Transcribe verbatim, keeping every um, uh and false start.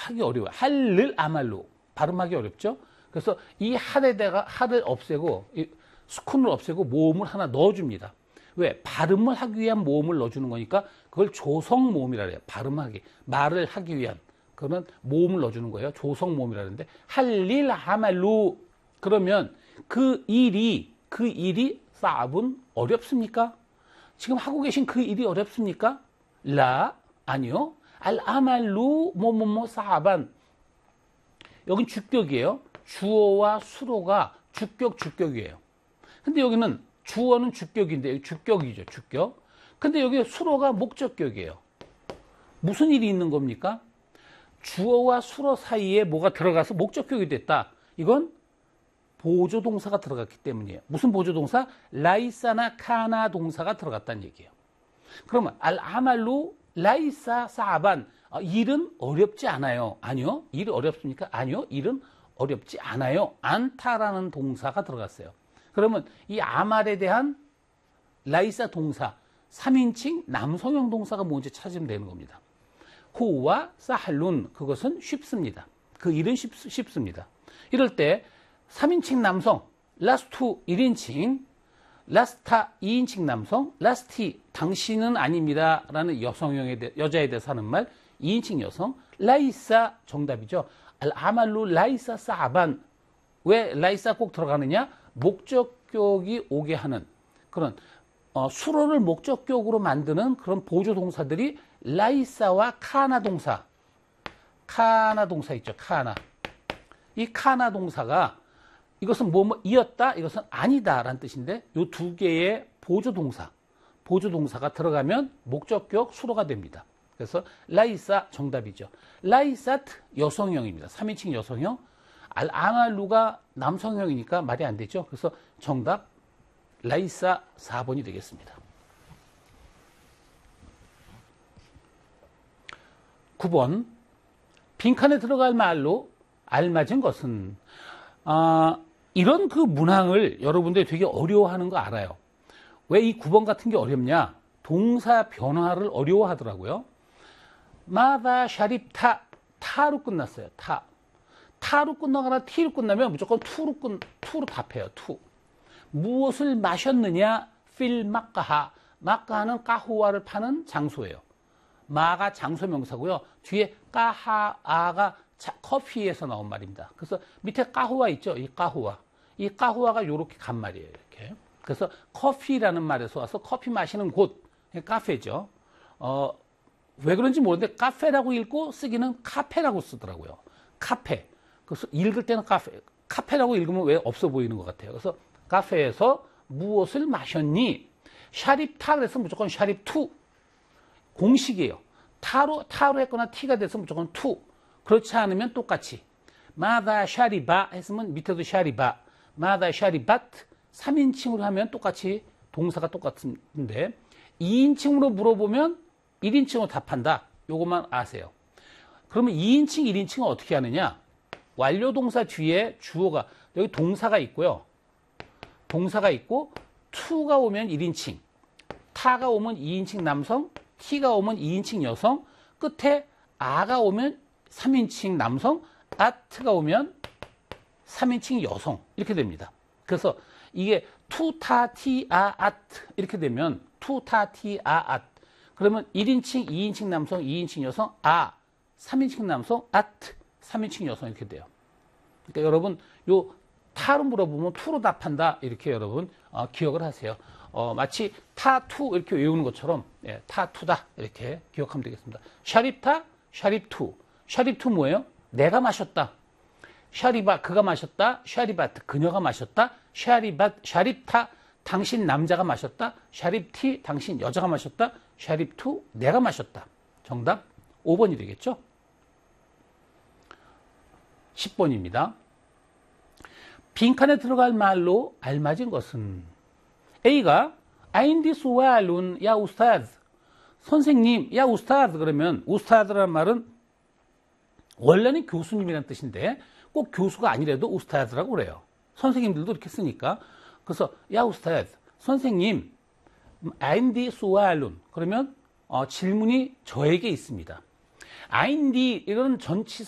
하기 어려워요. 할를 아말로 발음하기 어렵죠. 그래서 이 할에다가 할을 없애고 이 스쿤을 없애고 모음을 하나 넣어줍니다. 왜? 발음을 하기 위한 모음을 넣어주는 거니까 그걸 조성 모음이라 해요. 발음하기, 말을 하기 위한 그러면 모음을 넣어주는 거예요. 조성 모음이라 하는데 할릴 아말로 그러면 그 일이 그 일이 사압은 어렵습니까? 지금 하고 계신 그 일이 어렵습니까? 라 아니요. 알 아말루 뭐뭐뭐 사압한 여긴 주격이에요. 주어와 수로가 주격 주격이에요. 근데 여기는 주어는 주격인데 여기 주격이죠. 주격. 근데 여기 수로가 목적격이에요. 무슨 일이 있는 겁니까? 주어와 수로 사이에 뭐가 들어가서 목적격이 됐다. 이건 보조동사가 들어갔기 때문이에요. 무슨 보조동사? 라이사나 카나 동사가 들어갔다는 얘기예요. 그러면 알 아말루 라이사 사반 어, 일은 어렵지 않아요. 아니요. 일이 어렵습니까? 아니요. 일은 어렵지 않아요. 않다라는 동사가 들어갔어요. 그러면 이 아말에 대한 라이사 동사 삼 인칭 남성형 동사가 뭔지 찾으면 되는 겁니다. 호와 사할룬 그것은 쉽습니다. 그 일은 쉽, 쉽습니다. 이럴 때 삼 인칭 남성 라스투 일 인칭 라스타 이 인칭 남성 라스티 당신은 아닙니다 라는 여성형에 대, 여자에 대해서 하는 말 이 인칭 여성 라이사 정답이죠. 알 아말루 라이사 사반 왜 라이사 꼭 들어가느냐? 목적격이 오게 하는 그런 어, 수로를 목적격으로 만드는 그런 보조 동사들이 라이사와 카나 동사 카나 동사 있죠. 카나 이 카나 동사가 이것은 뭐뭐 이었다 이것은 아니다 라는 뜻인데 이 두 개의 보조 동사 보조 동사가 들어가면 목적격 수로가 됩니다. 그래서 라이사 정답이죠. 라이사트 여성형입니다. 삼 인칭 여성형 알 아말루가 남성형이니까 말이 안 되죠. 그래서 정답 라이사 사 번이 되겠습니다. 구 번 빈칸에 들어갈 말로 알맞은 것은 아, 이런 그 문항을 여러분들이 되게 어려워하는 거 알아요. 왜 이 구 번 같은 게 어렵냐? 동사 변화를 어려워하더라고요. 마다 샤립타 타로 끝났어요. 타 타로 끝나거나 티로 끝나면 무조건 투로 끝 투로 답해요. 투 무엇을 마셨느냐? 필 마카하 마카하는 까후아를 파는 장소예요. 마가 장소 명사고요. 뒤에 까하아가 자, 커피에서 나온 말입니다. 그래서 밑에 까후아 있죠? 이 까후아. 이 까후아가 이렇게 간 말이에요. 이렇게. 그래서 커피라는 말에서 와서 커피 마시는 곳, 카페죠. 어, 왜 그런지 모르는데 카페라고 읽고 쓰기는 카페라고 쓰더라고요. 카페. 그래서 읽을 때는 카페. 카페라고 읽으면 왜 없어 보이는 것 같아요. 그래서 카페에서 무엇을 마셨니? 샤립타 그래서 무조건 샤립투. 공식이에요. 타로, 타로 했거나 티가 돼서 무조건 투. 그렇지 않으면 똑같이 마다 샤리바 했으면 밑에도 샤리바 마다 샤리바트 삼 인칭으로 하면 똑같이 동사가 똑같은데 이 인칭으로 물어보면 일 인칭으로 답한다. 요것만 아세요. 그러면 이 인칭 일 인칭은 어떻게 하느냐? 완료동사 뒤에 주어가 여기 동사가 있고요. 동사가 있고 to가 오면 일 인칭 타가 오면 이 인칭 남성 t가 오면 이 인칭 여성 끝에 아가 오면 삼 인칭 남성, at가 오면 삼 인칭 여성 이렇게 됩니다. 그래서 이게 투, 타, 티, 아, at 이렇게 되면 투, 타, 티, 아, at 그러면 일 인칭, 이 인칭 남성, 이 인칭 여성, 아, 삼 인칭 남성, at, 삼 인칭 여성 이렇게 돼요. 그러니까 여러분 요 타로 물어보면 투로 답한다 이렇게 여러분 어, 기억을 하세요. 어, 마치 타, 투 이렇게 외우는 것처럼 예, 타, 투다 이렇게 기억하면 되겠습니다. 샤립타, 샤립투 샤립투 뭐예요? 내가 마셨다. 샤리바 그가 마셨다. 샤리바트 그녀가 마셨다. 샤리밭 샤립타 당신 남자가 마셨다. 샤립티 당신 여자가 마셨다. 샤립투 내가 마셨다. 정답 오 번이 되겠죠? 십 번입니다. 빈칸에 들어갈 말로 알맞은 것은 A가 아인디 수알룬 야 우스타드 선생님 야 우스타드 그러면 우스타드라는 말은 원래는 교수님이라는 뜻인데 꼭 교수가 아니라도 우스타드라고 그래요. 선생님들도 이렇게 쓰니까. 그래서 야 우스타드 선생님 아인디 수알룬 그러면 어, 질문이 저에게 있습니다. 아인디 이건 전치사